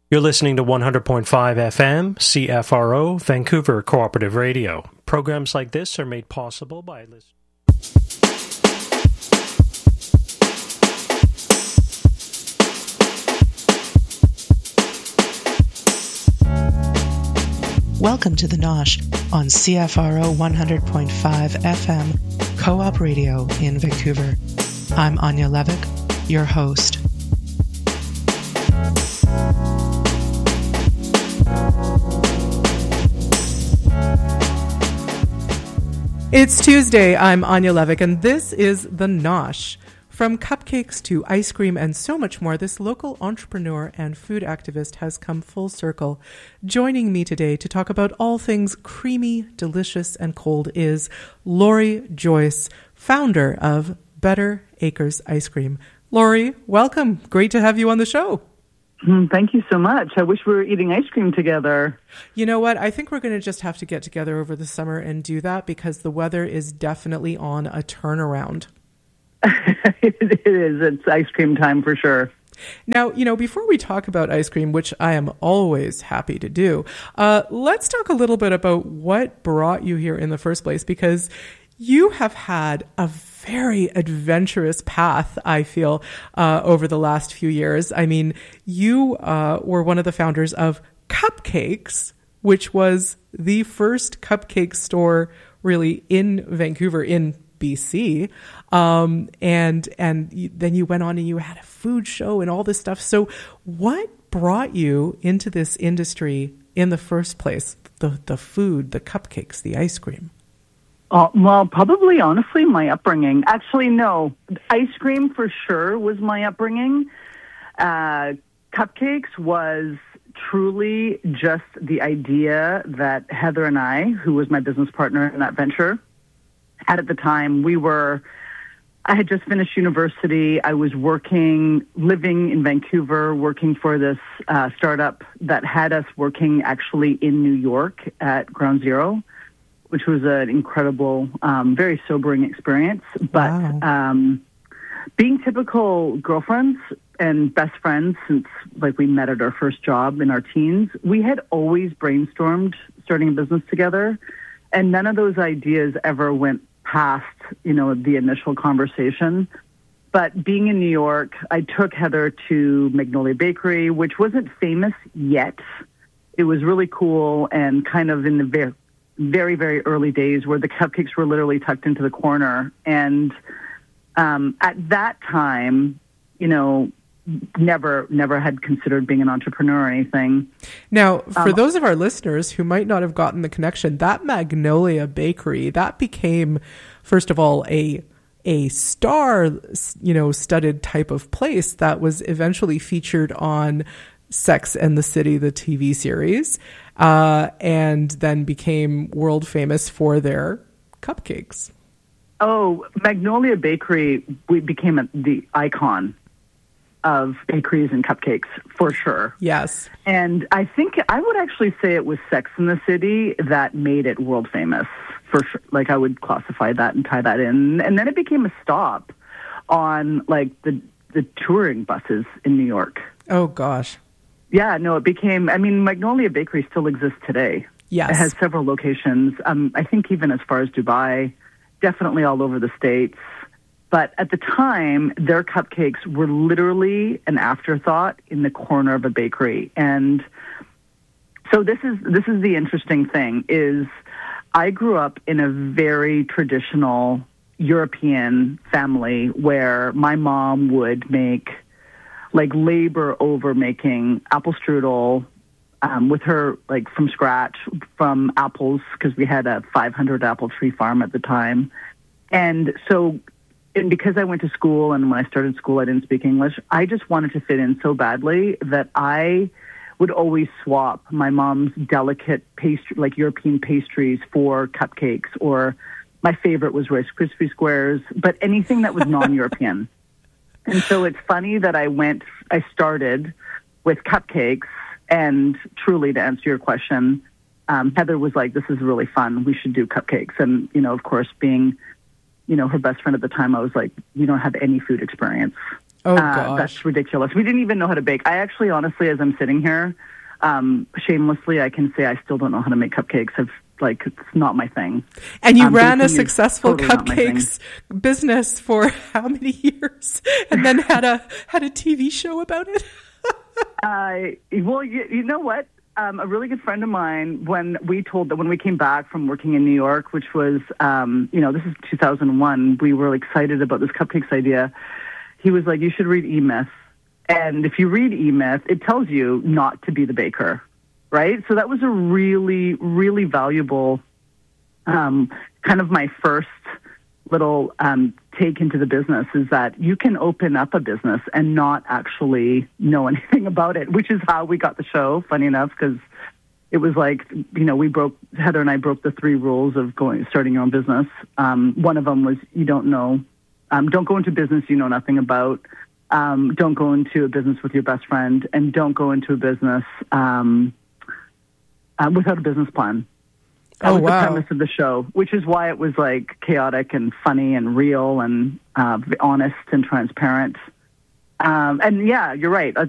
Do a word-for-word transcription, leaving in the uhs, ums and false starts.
You're listening to one hundred point five F M, C F R O, Vancouver Cooperative Radio. Programs like this are made possible by listeners. Welcome to the Nosh on C F R O one hundred point five F M, Co-op Radio in Vancouver. I'm Anya Levick, your host. It's Tuesday. I'm Anya Levick, and this is The Nosh. From cupcakes to ice cream and so much more, this local entrepreneur and food activist has come full circle. Joining me today to talk about all things creamy, delicious, and cold is Lori Joyce, founder of Better Acres Ice Cream. Lori, welcome. Great to have you on the show. Thank you so much. I wish we were eating ice cream together. You know what? I think we're going to just have to get together over the summer and do that because the weather is definitely on a turnaround. It is. It's ice cream time for sure. Now, you know, before we talk about ice cream, which I am always happy to do, uh, let's talk a little bit about what brought you here in the first place, because you have had a very adventurous path, I feel, uh, over the last few years. I mean, you uh, were one of the founders of Cupcakes, which was the first cupcake store really in Vancouver, in B C. Um, and and you, then you went on and you had a food show and all this stuff. So what brought you into this industry in the first place? The the food, the cupcakes, the ice cream? Uh, well, probably, honestly, my upbringing. Actually, no. Ice cream for sure was my upbringing. Uh, cupcakes was truly just the idea that Heather and I, who was my business partner in that venture, had at the time. We were, I had just finished university. I was working, living in Vancouver, working for this uh, startup that had us working actually in New York at Ground Zero, which was an incredible, um, very sobering experience. But Wow. um, being typical girlfriends and best friends since like we met at our first job in our teens, we had always brainstormed starting a business together. And none of those ideas ever went past, you know, the initial conversation. But being in New York, I took Heather to Magnolia Bakery, which wasn't famous yet. It was really cool and kind of in the very, very, very early days where the cupcakes were literally tucked into the corner. And um, at that time, you know, never never had considered being an entrepreneur or anything. Now, for Um, those of our listeners who might not have gotten the connection, that Magnolia Bakery, that became, first of all, a a star, you know, studded type of place that was eventually featured on Sex and the City, the T V series, uh, and then became world famous for their cupcakes. Oh, Magnolia Bakery we became a, the icon of bakeries and cupcakes, for sure. Yes. And I think I would actually say it was Sex and the City that made it world famous, for sure. Like, I would classify that and tie that in. And then it became a stop on, like, the the touring buses in New York. Oh, gosh. Yeah, no, it became, I mean, Magnolia Bakery still exists today. Yes. It has several locations. Um, I think even as far as Dubai, definitely all over the States. But at the time, their cupcakes were literally an afterthought in the corner of a bakery. And so this is this is the interesting thing, is I grew up in a very traditional European family where my mom would make, like, labor over making apple strudel um, with her, like, from scratch, from apples, because we had a five hundred apple tree farm at the time. And so... And because I went to school and when I started school, I didn't speak English, I just wanted to fit in so badly that I would always swap my mom's delicate pastry, like European pastries, for cupcakes, or my favorite was Rice Krispie Squares, but anything that was non-European. And so it's funny that I went, I started with cupcakes, and truly, to answer your question, um, Heather was like, this is really fun. We should do cupcakes. And, you know, of course, being, you know, her best friend at the time, I was like, you don't have any food experience. Oh, uh, gosh. That's ridiculous. We didn't even know how to bake. I actually, honestly, as I'm sitting here, um, shamelessly, I can say I still don't know how to make cupcakes. I've, like, it's not my thing. And you um, ran a baking is successful totally not my thing. cupcakes business for how many years? And then had a had a T V show about it? Uh, well, you, you know what? Um, a really good friend of mine, when we told that when we came back from working in New York, which was, um, you know, this is two thousand one, we were excited about this cupcakes idea. He was like, you should read E-Myth. And if you read E-Myth, it tells you not to be the baker, right? So that was a really, really valuable, um, kind of my first little um, take into the business, is that you can open up a business and not actually know anything about it, which is how we got the show, funny enough, because it was like, you know, we broke, Heather and I broke the three rules of going, starting your own business. Um, one of them was you don't know, um, don't go into business you know nothing about. Um, don't go into a business with your best friend, and don't go into a business um, uh, without a business plan. That Oh, was wow. the premise of the show, which is why it was like chaotic and funny and real and uh, honest and transparent. Um, and yeah, you're right.